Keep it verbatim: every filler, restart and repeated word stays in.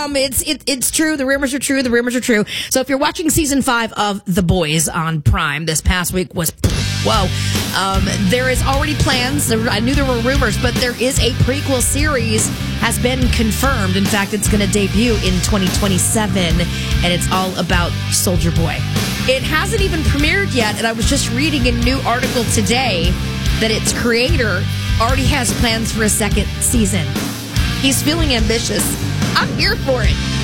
Um, it's it, it's true. The rumors are true. The rumors are true. So if you're watching season five of The Boys on Prime, this past week was whoa. Um, there is already plans. There, I knew there were rumors, but there is a prequel series has been confirmed. In fact, it's going to debut in twenty twenty-seven, and it's all about Soldier Boy. It hasn't even premiered yet, and I was just reading a new article today that its creator already has plans for a second season. He's feeling ambitious. I'm here for it.